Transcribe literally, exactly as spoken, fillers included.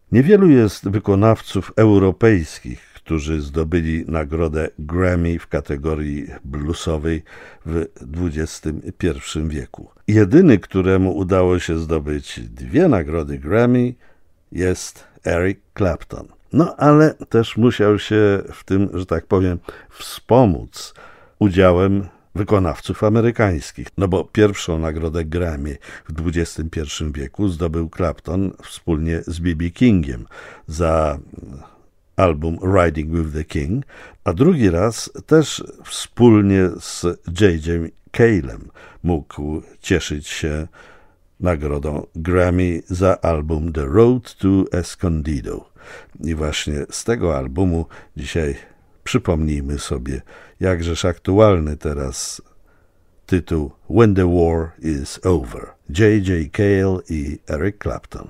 Niewielu jest wykonawców europejskich, którzy zdobyli nagrodę Grammy w kategorii bluesowej w dwudziestym pierwszym wieku. Jedyny, któremu udało się zdobyć dwie nagrody Grammy, jest Eric Clapton. No ale też musiał się w tym, że tak powiem, wspomóc udziałem wykonawców amerykańskich. No bo pierwszą nagrodę Grammy w dwudziestym pierwszym wieku zdobył Clapton wspólnie z B B Kingiem za album Riding with the King, a drugi raz też wspólnie z J J Cale'em mógł cieszyć się nagrodą Grammy za album The Road to Escondido. I właśnie z tego albumu dzisiaj przypomnijmy sobie jakżeż aktualny teraz tytuł When the War is Over. J J Cale i Eric Clapton.